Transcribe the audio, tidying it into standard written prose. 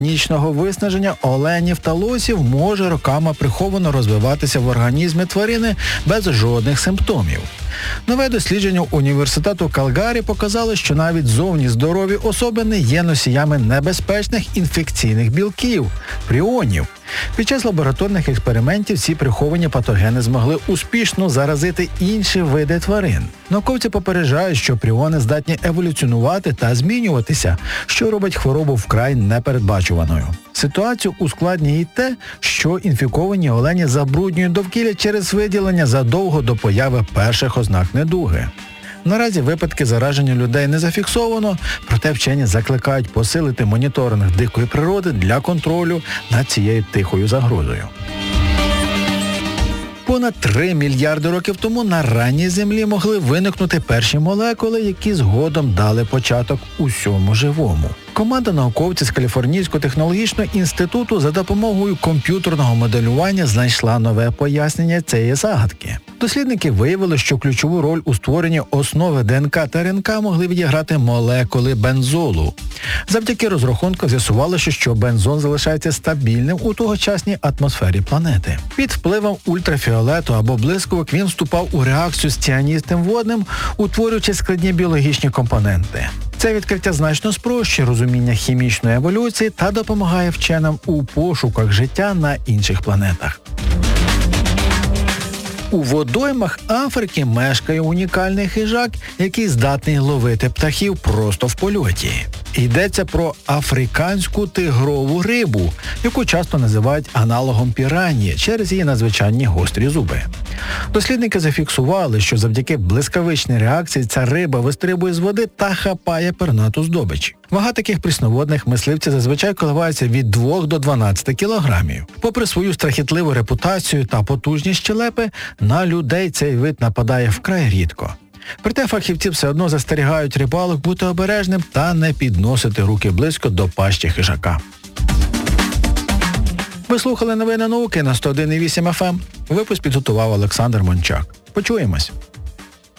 Хронічного виснаження оленів та лосів може роками приховано розвиватися в організмі тварини без жодних симптомів. Нове дослідження університету Калгарі показало, що навіть зовні здорові особини є носіями небезпечних інфекційних білків – пріонів. Під час лабораторних експериментів ці приховані патогени змогли успішно заразити інші види тварин. Науковці попереджають, що пріони здатні еволюціонувати та змінюватися, що робить хворобу вкрай непередбачуваною. Ситуацію ускладнює й те, що інфіковані олені забруднюють довкілля через виділення задовго до появи перших ознак недуги. Наразі випадки зараження людей не зафіксовано, проте вчені закликають посилити моніторинг дикої природи для контролю над цією тихою загрозою. Понад 3 мільярди років тому на ранній Землі могли виникнути перші молекули, які згодом дали початок усьому живому. Команда науковців з Каліфорнійського технологічного інституту за допомогою комп'ютерного моделювання знайшла нове пояснення цієї загадки. Дослідники виявили, що ключову роль у створенні основи ДНК та РНК могли відіграти молекули бензолу. Завдяки розрахункам з'ясувалося, що бензон залишається стабільним у тогочасній атмосфері планети. Під впливом ультрафіолету або блискавок він вступав у реакцію з ціаністим водним, утворюючи складні біологічні компоненти. Це відкриття значно спрощує розуміння хімічної еволюції та допомагає вченим у пошуках життя на інших планетах. У водоймах Африки мешкає унікальний хижак, який здатний ловити птахів просто в польоті. Йдеться про африканську тигрову рибу, яку часто називають аналогом піраньї через її надзвичайні гострі зуби. Дослідники зафіксували, що завдяки блискавичній реакції ця риба вистрибує з води та хапає пернату здобич. Вага таких прісноводних мисливців зазвичай коливається від 2 до 12 кілограмів. Попри свою страхітливу репутацію та потужні щелепи, на людей цей вид нападає вкрай рідко. Проте фахівці все одно застерігають рибалок бути обережним та не підносити руки близько до пащі хижака. Ви слухали новини науки на 101,8 FM. Випуск підготував Олександр Мончак. Почуємось!